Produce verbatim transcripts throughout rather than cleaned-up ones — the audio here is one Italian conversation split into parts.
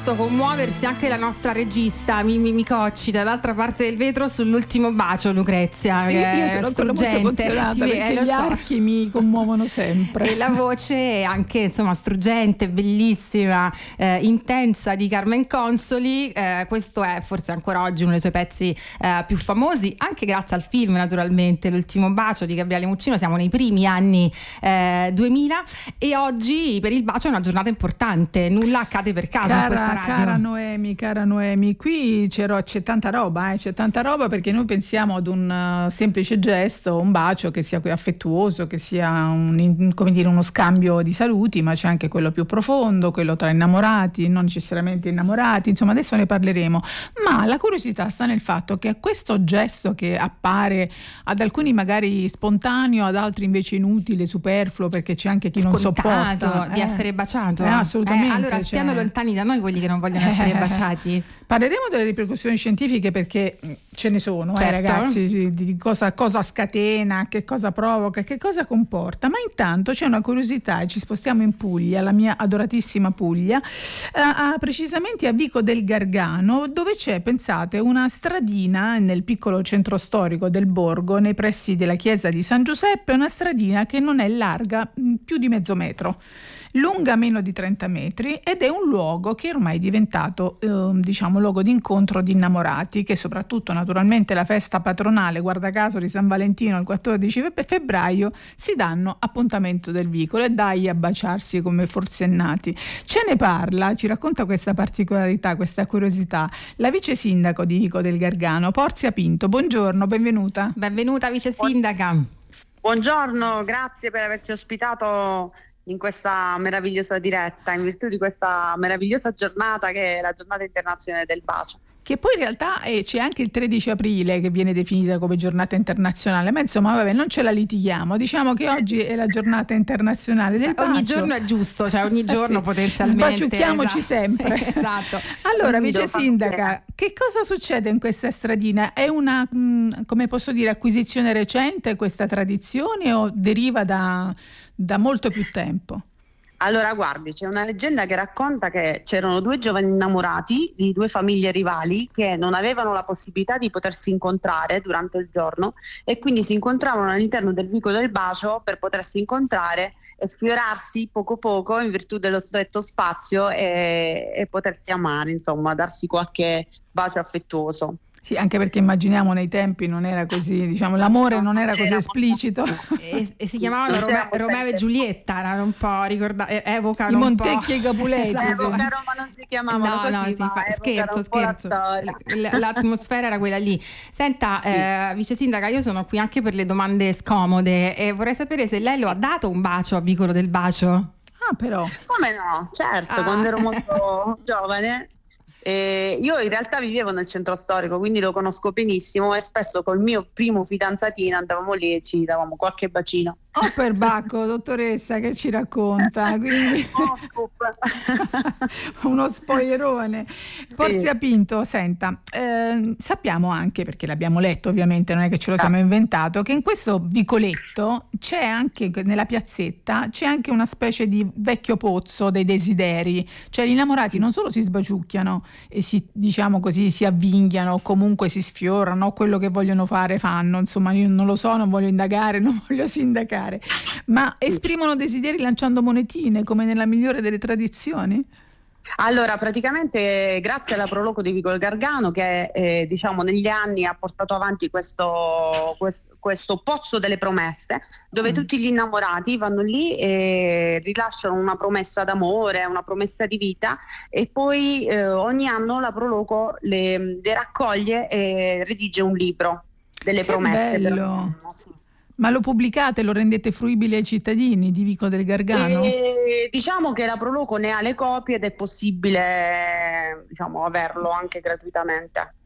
visto commuoversi anche la nostra regista Mimì Micocci dall'altra parte del vetro sull'ultimo bacio, Lucrezia. Io, io sono ancora molto consolata perché eh, gli so. archi mi commuovono sempre. E la voce è anche insomma struggente, bellissima, eh, intensa di Carmen Consoli. Eh, questo è forse ancora oggi uno dei suoi pezzi eh, più famosi, anche grazie al film naturalmente, L'ultimo bacio di Gabriele Muccino. Siamo nei primi anni eh, duemila e oggi per il bacio è una giornata importante, nulla accade per caso cara, in questa radio. Cara Noemi, cara Noemi, qui c'è, c'è tanta roba, eh, c'è tanta roba perché noi pensiamo ad un uh, semplice gesto, un bacio che sia affettuoso, che sia un, come dire, uno scambio di saluti, ma c'è anche quello più profondo, quello tra innamorati, non necessariamente innamorati, insomma adesso ne parleremo. Ma la curiosità sta nel fatto che questo gesto che appare ad alcuni magari spontaneo, ad altri invece inutile, superfluo, perché c'è anche chi non Scontato sopporta di eh. essere baciato. Eh, assolutamente. Eh, allora stiano cioè... lontani da noi quelli che non vogliono essere baciati. Parleremo delle ripercussioni scientifiche perché ce ne sono, certo. eh, ragazzi, di cosa, cosa scatena, che cosa provoca, che cosa comporta. Ma intanto c'è una curiosità e ci spostiamo in Puglia, la mia adoratissima Puglia, eh, a, precisamente a Vico del Gargano, dove c'è, pensate, una stradina nel piccolo centro storico del borgo, nei pressi della chiesa di San Giuseppe, una stradina che non è larga mh, più di mezzo metro, lunga meno di trenta metri, ed è un luogo che ormai è diventato eh, diciamo luogo di incontro di innamorati, che soprattutto naturalmente la festa patronale, guarda caso, di San Valentino il quattordici febbraio, si danno appuntamento del vicolo e dai a baciarsi come forsennati. Ce ne parla, ci racconta questa particolarità, questa curiosità, la vice sindaco di Vico del Gargano, Porzia Pinto. Buongiorno, benvenuta. Benvenuta vice sindaca. Buongiorno, grazie per averci ospitato in questa meravigliosa diretta, in virtù di questa meravigliosa giornata che è la giornata internazionale del bacio. Che poi in realtà eh, c'è anche il tredici aprile che viene definita come giornata internazionale, ma insomma vabbè, non ce la litighiamo, diciamo che oggi è la giornata internazionale del bacio. Ogni giorno è giusto, cioè ogni giorno sì, potenzialmente. Sbaciucchiamoci esatto. sempre. Esatto. Allora, vice sindaca, che cosa succede in questa stradina? È una, mh, come posso dire, acquisizione recente questa tradizione o deriva da, da molto più tempo? Allora guardi, c'è una leggenda che racconta che c'erano due giovani innamorati di due famiglie rivali che non avevano la possibilità di potersi incontrare durante il giorno e quindi si incontravano all'interno del Vico del Bacio per potersi incontrare e sfiorarsi poco poco in virtù dello stretto spazio e, e potersi amare, insomma, darsi qualche bacio affettuoso. Sì, anche perché immaginiamo nei tempi non era così, diciamo, l'amore non era così esplicito. E, e si chiamavano Rome, Romeo e Giulietta, erano un po' ricorda, evocano i un Montecchi po'... e i Capuleti. Esatto. Evocano, ma non si chiamavano no, così, no, sì, ma fa, scherzo, scherzo. La l'atmosfera era quella lì. Senta, sì. eh, vice sindaca, io sono qui anche per le domande scomode e vorrei sapere se lei lo ha dato un bacio a Vicolo del Bacio. Ah, però. Come no? Certo, ah. quando ero molto giovane. Eh, io in realtà vivevo nel centro storico, quindi lo conosco benissimo e spesso col mio primo fidanzatino andavamo lì e ci davamo qualche bacino. Oh, per Bacco, dottoressa, che ci racconta? Quindi... oh, scoop. Uno spoilerone. Sì. Porzia Pinto, senta, eh, sappiamo anche, perché l'abbiamo letto ovviamente, non è che ce lo siamo inventato, che in questo vicoletto c'è anche, nella piazzetta, c'è anche una specie di vecchio pozzo dei desideri, cioè gli innamorati sì. non solo si sbaciucchiano e si, diciamo così, si avvinghiano o comunque si sfiorano, quello che vogliono fare fanno, insomma io non lo so, non voglio indagare, non voglio sindacare, ma esprimono desideri lanciando monetine come nella migliore delle tradizioni? Allora, praticamente grazie alla Proloco di Vico del Gargano che eh, diciamo negli anni ha portato avanti questo, questo, questo pozzo delle promesse dove mm. tutti gli innamorati vanno lì e rilasciano una promessa d'amore, una promessa di vita e poi eh, ogni anno la Proloco le, le raccoglie e redige un libro delle che promesse. Bello. Per, sì. Ma lo pubblicate, lo rendete fruibile ai cittadini di Vico del Gargano? E diciamo che la Proloco ne ha le copie ed è possibile, diciamo, averlo anche gratuitamente.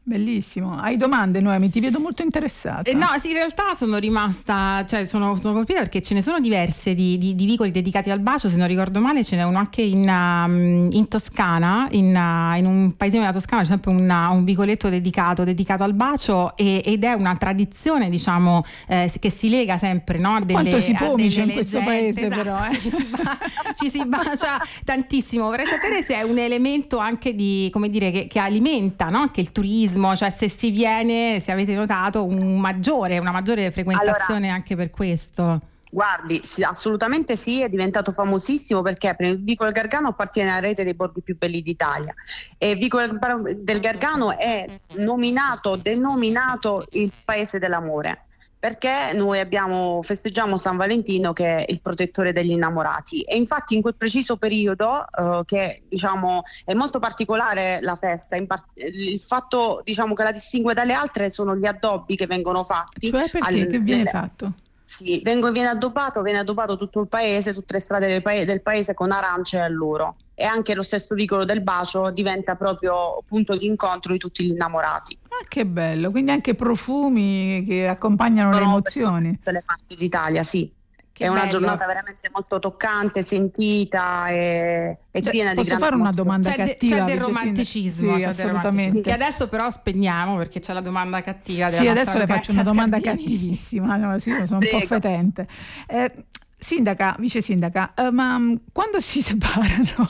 Bellissimo. Hai domande, Noemi? Ti vedo molto interessata. Eh, no, sì, in realtà sono rimasta, cioè sono, sono colpita perché ce ne sono diverse di, di, di vicoli dedicati al bacio. Se non ricordo male, ce n'è uno anche in, um, in Toscana, in, uh, in un paesino della Toscana c'è sempre una, un vicoletto dedicato, dedicato al bacio, e, ed è una tradizione, diciamo, eh, che si lega sempre, no? Delle, Quanto si pomice in leggende, questo paese, esatto, però. Eh? Ci, si ba- ci si bacia tantissimo. Vorrei sapere se è un elemento anche di, come dire, che, che alimenta, no? Anche il turismo. Cioè se si viene, se avete notato un maggiore, una maggiore frequentazione allora, anche per questo. Guardi, sì, assolutamente sì, è diventato famosissimo perché il Vicolo del Gargano appartiene alla rete dei borghi più belli d'Italia e il Vicolo del Gargano è nominato, denominato il paese dell'amore, perché noi abbiamo, festeggiamo San Valentino, che è il protettore degli innamorati, e infatti in quel preciso periodo eh, che diciamo è molto particolare la festa, in part- il fatto diciamo che la distingue dalle altre sono gli addobbi che vengono fatti. Cioè perché? Al, che viene nelle, fatto? Sì, vengo, viene addobbato, viene addobbato tutto il paese, tutte le strade del paese, del paese con arance e alloro, e anche lo stesso vicolo del bacio diventa proprio punto di incontro di tutti gli innamorati. Ah, che bello, quindi anche profumi che accompagnano Sono le emozioni. In tutte le parti d'Italia, sì. Che è una bello. giornata veramente molto toccante, sentita e, e cioè, piena di posso grandi fare una emozioni. domanda C'è, de- cattiva? c'è del romanticismo, sì, c'è assolutamente. del romanticismo. Che adesso però spegniamo perché c'è la domanda cattiva della sì, nostra adesso le faccio una Lucrezia domanda Scardini. cattivissima, no, sì, io sono Prego. un po' fetente. Eh, sindaca, vice sindaca, eh, ma quando si separano?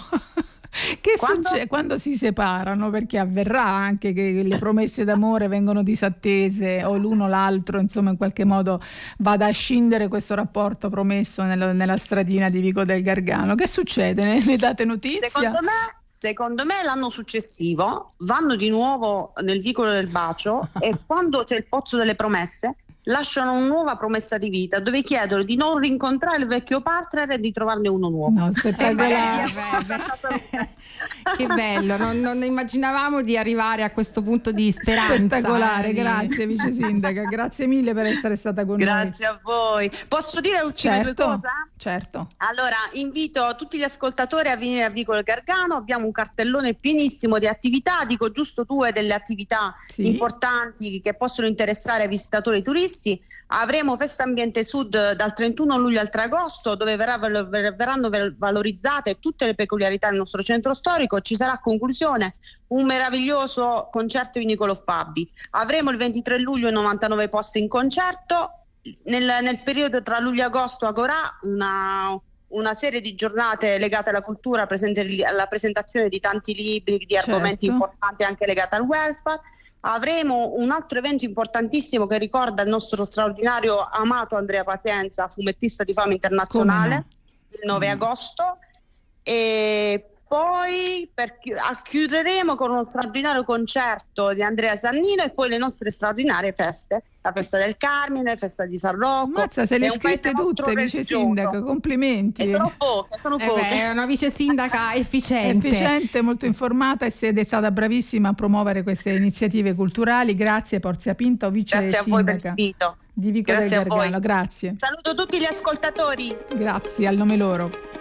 Che Quando? succede quando si separano? Perché avverrà anche che le promesse d'amore vengono disattese o l'uno o l'altro, insomma, in qualche modo vada a scindere questo rapporto promesso nella, nella stradina di Vico del Gargano. Che succede? Ne, ne date notizia? Secondo me, secondo me l'anno successivo vanno di nuovo nel vicolo del bacio e quando c'è il pozzo delle promesse lasciano una nuova promessa di vita dove chiedono di non rincontrare il vecchio partner e di trovarne uno nuovo. No, spettacolare. Che bello, non, non immaginavamo di arrivare a questo punto di speranza. Spettacolare, eh, di... grazie vice sindaca, grazie mille per essere stata con Grazie noi. Grazie a voi. Posso dire le ultime certo, due cose? Certo. Allora, invito tutti gli ascoltatori a venire a Vicolo del Gargano, abbiamo un cartellone pienissimo di attività, dico giusto due delle attività sì. importanti che possono interessare ai visitatori turisti. Avremo Festa Ambiente Sud dal trentuno luglio al tre agosto, dove verrà, verranno valorizzate tutte le peculiarità del nostro centro storico. Ci sarà a conclusione un meraviglioso concerto di Niccolò Fabi. Avremo il ventitré luglio novantanove posti in concerto. Nel, nel periodo tra luglio e agosto Agorà una, una serie di giornate legate alla cultura, presente, alla presentazione di tanti libri, di argomenti certo. importanti anche legati al welfare. Avremo un altro evento importantissimo che ricorda il nostro straordinario amato Andrea Pazienza, fumettista di fama internazionale, no? il nove agosto, e poi per chi- chiuderemo con uno straordinario concerto di Andrea Sannino e poi le nostre straordinarie feste, la festa del Carmine, la festa di San Rocco. Mazza, se le È un scritte paese molto tutte, vice religioso. sindaco, complimenti. E sono poche, sono Eh poche. beh, è una vice sindaca efficiente. Efficiente, molto informata e siete stata bravissima a promuovere queste iniziative culturali. Grazie Porzia Pinto, vice Grazie a voi per sindaca l'invito. di Vico Grazie del a voi. Gargano. Grazie. Saluto tutti gli ascoltatori. Grazie al nome loro.